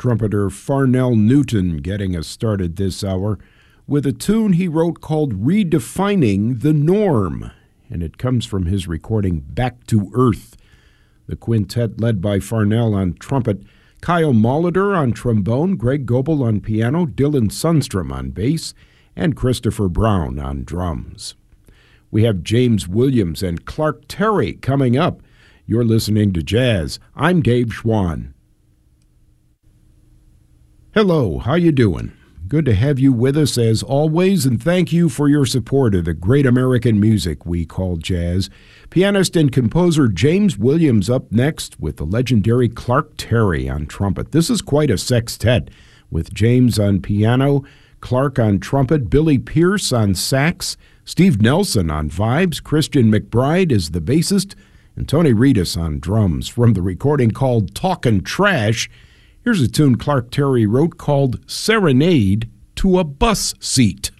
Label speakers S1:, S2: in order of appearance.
S1: Trumpeter Farnell Newton getting us started this hour with a tune he wrote called Redefining the Norm, and it comes from his recording Back to Earth. The quintet led by Farnell on trumpet, Kyle Molitor on trombone, Greg Goebel on piano, Dylan Sundstrom on bass, and Christopher Brown on drums. We have James Williams and Clark Terry coming up. You're listening to Jazz. I'm Dave Schwann. Hello, how you doing? Good to have you with us as always, and thank you for your support of the great American music we call jazz. Pianist and composer James Williams up next with the legendary Clark Terry on trumpet. This is quite a sextet with James on piano, Clark on trumpet, Billy Pierce on sax, Steve Nelson on vibes, Christian McBride is the bassist, and Tony Reedus on drums. From the recording called Talkin' Trash, here's a tune Clark Terry wrote called Serenade to a Bus Seat.